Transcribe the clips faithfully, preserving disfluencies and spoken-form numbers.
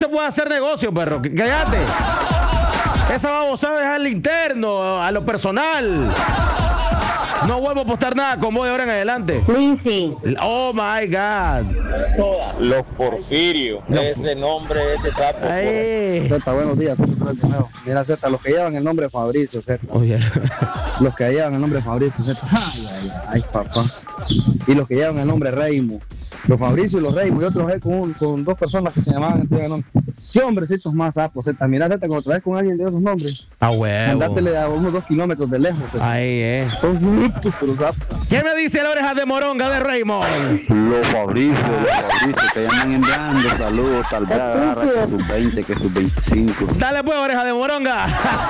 puede hacer negocio, perro. Cállate. Esa babosada es al interno, a lo personal. No vuelvo a postar nada con vos de ahora en adelante. Lindsay. Oh my God. Los Porfirio. No. Ese nombre es de sapo. Zeta, buenos días. Mira, Zeta, los que llevan el nombre de Fabricio, Zeta. Oh, yeah. Los que llevan el nombre de Fabricio, Zeta. Ay, ay, ay, papá. Y los que llevan el nombre Reimo. Los Fabricio y los Reimo. Yo trabajé con, con dos personas que se llamaban este nombre. ¿Qué hombrecitos más sapos, Zeta? Mira, Zeta, cuando traes con alguien de esos nombres. Ah, huevo. Andátele a unos dos kilómetros de lejos, Zeta. Ahí, eh. Son muchos, pero sapos. ¿Qué me dice la oreja de moronga de Raymond? Los Fabricio, los Fabricio, te llaman enviando saludos, tal vez agarra que sus veinte, que sus veinticinco. Dale pues, oreja de moronga.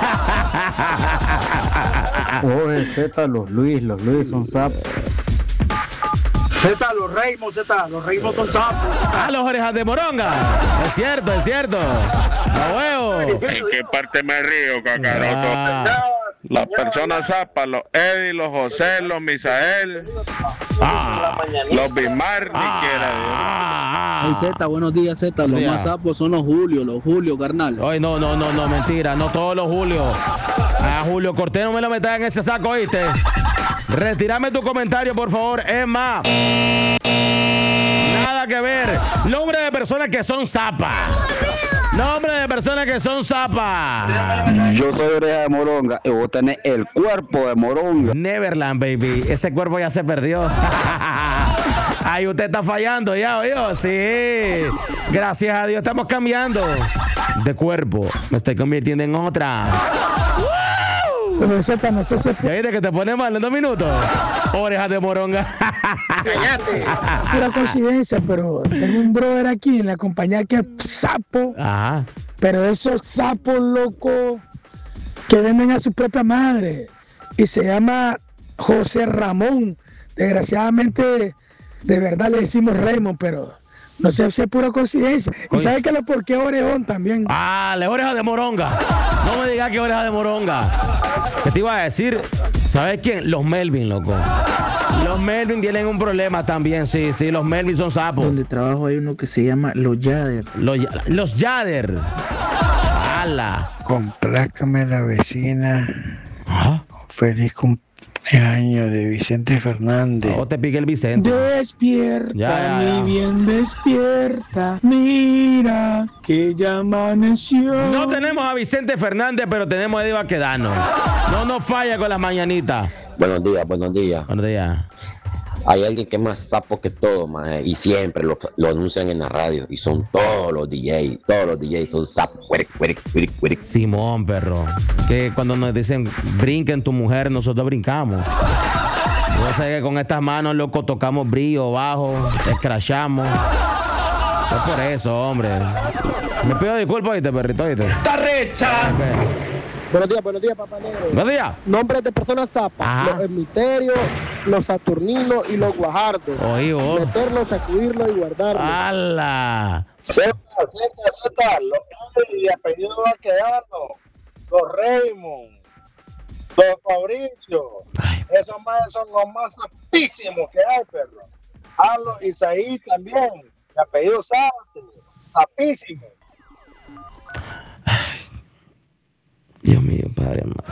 Oye, Zeta, los Luis, los Luis son sapos. Z, los Reimos, Z, los Reimos son sapos. Ah, los orejas de moronga. Es cierto, es cierto. A huevo. ¿En qué parte me río, cacaroto? Ah. Las personas zapas, los Eddie, los José, los Misael, ah, los Bismar, ni ah, quiera. Ah, Hey, Zeta, buenos días, Zeta. Los días. más sapos son los Julio, los Julio, carnal. Ay, no, no, no, no, mentira. No todos los Julio. A Julio Cortés no me lo metas en ese saco, ¿oíste? Retírame tu comentario, por favor. Es más, nada que ver. Nombre de personas que son zapas. Nombre de personas que son zapas. Yo soy oreja de moronga y vos tenés el cuerpo de moronga. Neverland, baby. Ese cuerpo ya se perdió. Ay, usted está fallando ya, oye. Sí. Gracias a Dios estamos cambiando de cuerpo. Me estoy convirtiendo en otra. Pero Zeta, no sé si es ¿Ya viste que te pone mal en dos minutos? Orejas de moronga. Cállate. Pura coincidencia, pero tengo un brother aquí en la compañía que es sapo. Ajá. Pero de esos sapos locos que venden a su propia madre. Y se llama José Ramón. Desgraciadamente, de verdad le decimos Raymond, pero no sé si es pura coincidencia. Y sabe que lo por qué Orejón también. Ah, la oreja de moronga. No me digas que oreja de moronga. ¿Qué te iba a decir? ¿Sabes quién? Los Melvin, loco. Los Melvin tienen un problema también, sí, sí, los Melvin son sapos. Donde trabajo hay uno que se llama Los Yader. Los, los Yader. ¡Hala! Complácame la vecina. ¿Ah? Feliz cumpleaños de Vicente Fernández. O te pique el Vicente. Despierta, Ya, ya, ya. mi bien despierta. Mira que ya amaneció. No tenemos a Vicente Fernández, pero tenemos a Eddie Baquedano. No nos falla con las mañanitas. Buenos días, buenos días. Buenos días. Hay alguien que es más sapo que todo, maje, y siempre lo, lo anuncian en la radio. Y son todos los D Js, todos los D Js son sapos. Simón, perro. Que cuando nos dicen brinquen tu mujer, nosotros brincamos. Yo sé que con estas manos, loco, tocamos brillo, bajo, escrachamos. Es por eso, hombre. Me pido disculpas, ¿oíste, perrito? ¿Oíste? ¡Está recha! Buenos días, buenos días, papá negro. Buenos días. Nombres de personas zapas. Ajá. Los Emiterios, los Saturninos y los Guajardos. Oí, vos. Meterlos, sacudirlos y guardarlos. ¡Hala! Z, Z, Z, los y apellido Baquedano, los Raymond, los Fabricio. Ay. Esos más son los más sapísimos que hay, perro. A los Isaí también, de apellido Santos, sapísimos. Dios mío, padre amado.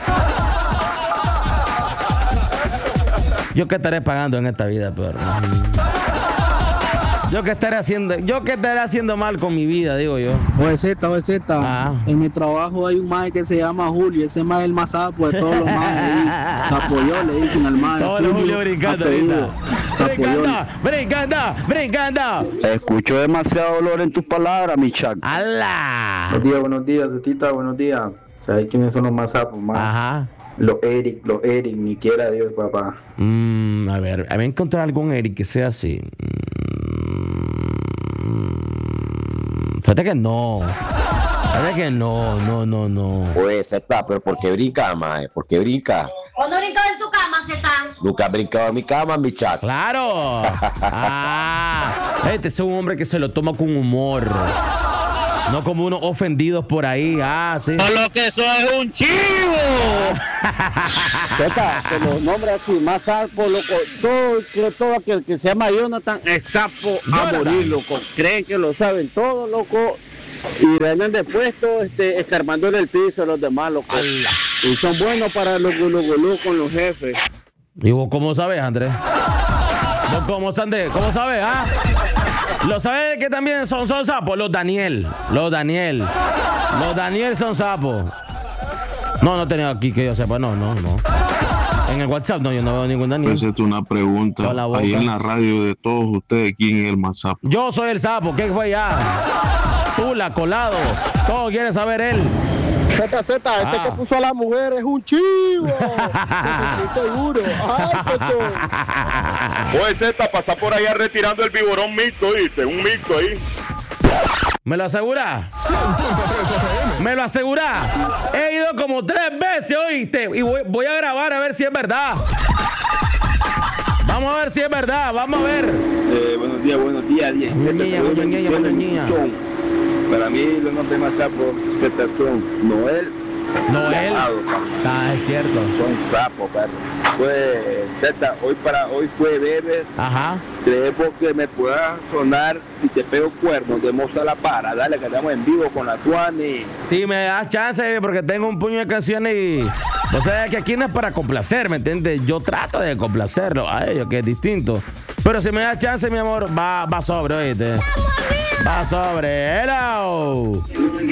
Yo que estaré pagando en esta vida, perro. Yo que estaré haciendo, yo que estaré haciendo mal con mi vida, digo yo. Oye, Zeta, oye, Zeta. Ah. En mi trabajo hay un maje que se llama Julio. Ese maje es el más sapo de todos los majes. Sapoyó, le dicen al maje. Todos los Julio brincando ahorita. Brincando, brincando, brincando. Escucho demasiado dolor en tus palabras, mi chac. ¡Hala! Buenos días, buenos días, Zetita, buenos días. ¿Sabes quiénes son los más sapos, más? Ajá. Los Eric, los Eric, ni quiera Dios, papá. Mm, a ver, a ver, encontrar algún Eric que sea así. Mm, fíjate que no. Fíjate que no, no, no, no. Pues Z, pero ¿por qué brinca, maje? ¿Por qué brinca? ¿Cuándo brincaba en tu cama, Z? Nunca has brincado en mi cama, mi chat. ¡Claro! Ah, este es un hombre que se lo toma con humor. No como unos ofendidos por ahí. Ah, sí. Por lo que eso es un chivo. Zeta, se los nombra aquí, más sapo, loco. Todo, todo aquel que se llama Jonathan es sapo a Jonathan. morir, loco. Creen que lo saben todo, loco. y venden de puesto este, escarbando en el piso a los demás, loco. Y son buenos para los gulugulú con los jefes. ¿Y vos cómo sabes, Andrés? ¿Vos cómo, Sandé? ¿Cómo sabes, ah? ¿Lo sabes que también son, son sapos? Los Daniel. Los Daniel. Los Daniel son sapos. No, no tenía aquí que yo sepa. No, no, no. En el WhatsApp no, yo no veo ningún Daniel. Esa es una pregunta. Ahí en la radio de todos ustedes, ¿quién es el más sapo? Yo soy el sapo. ¿Qué fue ya? Tú, la colado. Todo quiere saber él. Z, Z, este Ah. que puso a la mujer es un chivo. Estoy seguro. Ay, Pecho. Oye, Z, pasa por allá retirando el viborón mixto, ¿viste? Un mixto ahí. ¿Me lo asegura? ¿Me lo asegura? He ido como tres veces, ¿oíste? Y voy, voy a grabar a ver si es verdad. Vamos a ver si es verdad, vamos a ver. Eh, buenos días, buenos días. diez. Niña, buenos niña, buenos niña. Para mí los nombres más sapos Z son Noel. Noel. Ah, es cierto. Son sapos, perro. Fue Z, hoy para hoy fue Bebe. Ajá. Creemos que me pueda sonar si te pego cuernos de Moza La Para. Dale, que estamos en vivo con la Tuani. Si me das chance, porque tengo un puño de canciones y... O sea, que aquí no es para complacer, ¿me entiendes? Yo trato de complacerlo a ellos, que es distinto. Pero si me das chance, mi amor, va, va sobre, ¿oíste? Va sobre. Hello.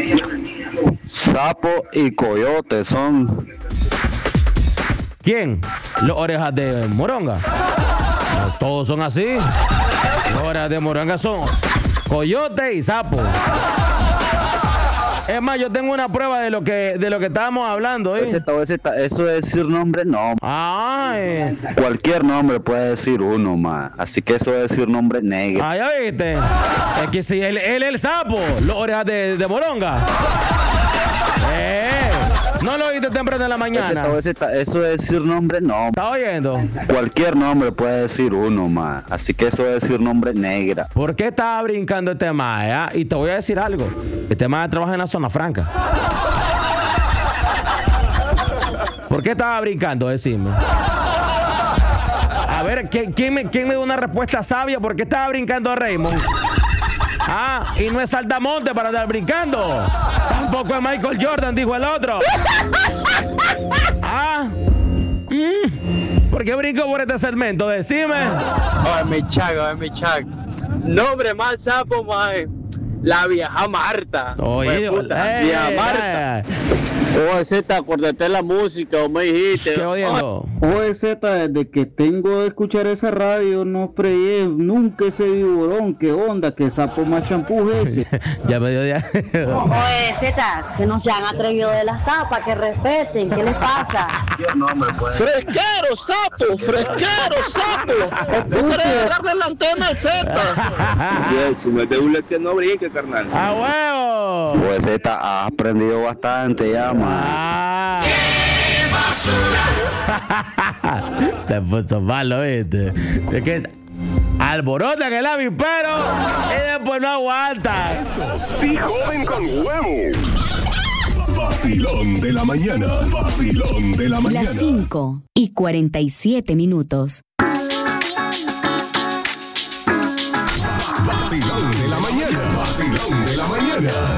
Sapo y coyote son. ¿Quién? Los orejas de moronga. No, todos son así. Las orejas de moronga son coyote y sapo. Es más, yo tengo una prueba de lo que de lo que estábamos hablando, ¿eh? Eso es decir nombre, no. Ay. Cualquier nombre puede decir uno, más. Así que eso es decir nombre negro. Ah, ya viste. Es que si él es el sapo, los orejas de, de moronga. Eh. No lo oíste temprano en la mañana. Eso es decir nombre, no. ¿Estás oyendo? Cualquier nombre puede decir uno, más. Así que eso es decir nombre negra. ¿Por qué estaba brincando este mae? Ah? Y te voy a decir algo. Este mae trabaja en la zona franca. ¿Por qué estaba brincando? Decime. A ver, ¿quién, quién, me, ¿quién me da una respuesta sabia? ¿Por qué estaba brincando Raymond? Ah, y no es Saldamonte para andar brincando. Tampoco es Michael Jordan, dijo el otro. Ah. Mm. ¿Por qué brinco por este segmento? Decime. Ay, mi chago, ay, mi chago. Nombre más sapo, mae. La vieja Marta. Oye, puta, ey, vieja ey, Marta. ey. Oye, Z, acuérdate la música, o me dijiste. ¿Qué oyendo? Oye, Z, desde que tengo de escuchar esa radio, no fregué nunca ese viborón. ¿Qué onda? ¿Qué sapo más champú es ese? Ya me dio ya. Oye, Z, que no se han atrevido de las tapas, que respeten, ¿qué les pasa? Fresquero, sapo, fresquero, sapo. ¿Tú quieres agarrarle la antena al Z? Si no es de hule que no brinque, carnal. ¡A huevo! Pues Z, has aprendido bastante ya, man. Ah. Se puso malo, ¿viste? Es que es alborota que el avispero y después no aguanta. Y joven con huevo. Vacilón de la mañana. Vacilón de la mañana. Las cinco y cuarenta y siete minutos. Vacilón de la mañana. Vacilón de la mañana.